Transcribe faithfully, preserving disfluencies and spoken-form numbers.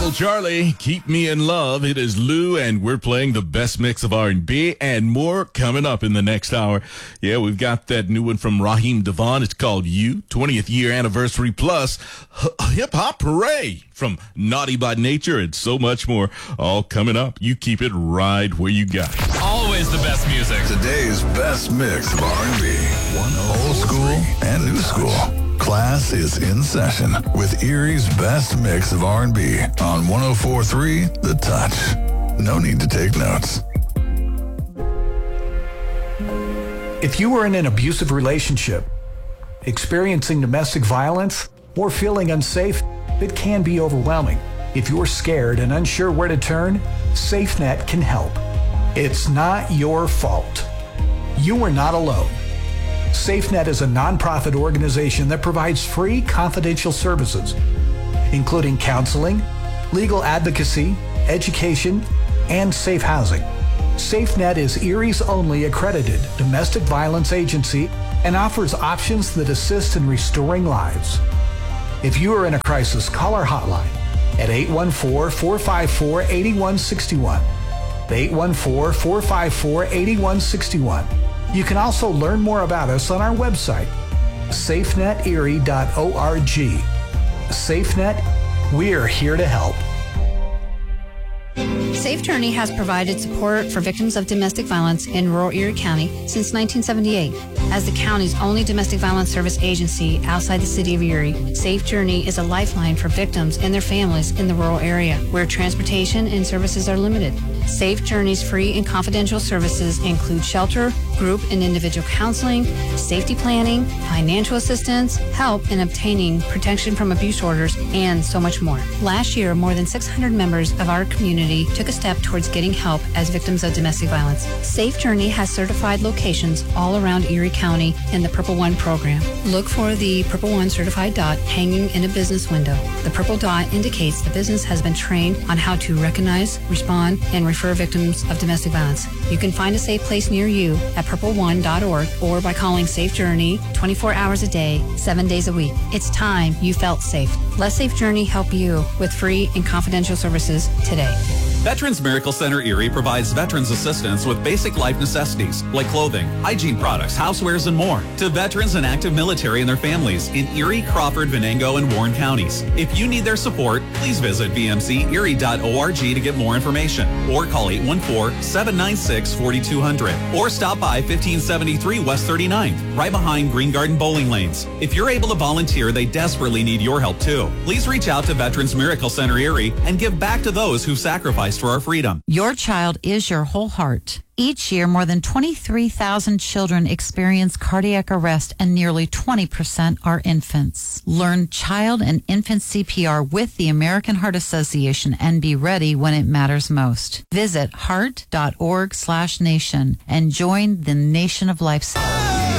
Uncle Charlie, Keep Me in Love. It is Lou, and we're playing the best mix of R and B and more coming up in the next hour. Yeah, we've got that new one from Raheem Devon. It's called You, twentieth year anniversary plus Hip Hop Parade from Naughty by Nature and so much more. All coming up. You keep it right where you got it. Always the best music. Today's best mix of R and B. Old school and new school. Class is in session with Erie's best mix of R and B on one oh four point three The Touch. No need to take notes. If you are in an abusive relationship, experiencing domestic violence, or feeling unsafe, it can be overwhelming. If you're scared and unsure where to turn, SafeNet can help. It's not your fault. You are not alone. SafeNet is a nonprofit organization that provides free confidential services, including counseling, legal advocacy, education, and safe housing. SafeNet is Erie's only accredited domestic violence agency and offers options that assist in restoring lives. If you are in a crisis, call our hotline at eight one four, four five four, eight one six one. eight one four, four five four, eight one six one. You can also learn more about us on our website, safe net erie dot org. SafeNet, we're here to help. Safe Journey has provided support for victims of domestic violence in rural Erie County since nineteen seventy-eight. As the county's only domestic violence service agency outside the city of Erie, Safe Journey is a lifeline for victims and their families in the rural area where transportation and services are limited. Safe Journey's free and confidential services include shelter, group and individual counseling, safety planning, financial assistance, help in obtaining protection from abuse orders, and so much more. Last year, more than six hundred members of our community took a step towards getting help as victims of domestic violence. Safe Journey has certified locations all around Erie County in the Purple One program. Look for the Purple One certified dot hanging in a business window. The purple dot indicates the business has been trained on how to recognize, respond, and refer victims of domestic violence. You can find a safe place near you at purple one dot org or by calling Safe Journey twenty-four hours a day, seven days a week. It's time you felt safe. Let Safe Journey help you with free and confidential services today. Veterans Miracle Center Erie provides veterans assistance with basic life necessities like clothing, hygiene products, housewares, and more to veterans and active military and their families in Erie, Crawford, Venango, and Warren counties. If you need their support, please visit v m c erie dot org to get more information or call eight one four, seven nine six, four two zero zero or stop by fifteen seventy-three West thirty-ninth, right behind Green Garden Bowling Lanes. If you're able to volunteer, they desperately need your help too. Please reach out to Veterans Miracle Center Erie and give back to those who sacrificed for our freedom. Your child is your whole heart. Each year, more than twenty-three thousand children experience cardiac arrest and nearly twenty percent are infants. Learn child and infant C P R with the American Heart Association and be ready when it matters most. Visit heart dot org slash nation and join the Nation of Life.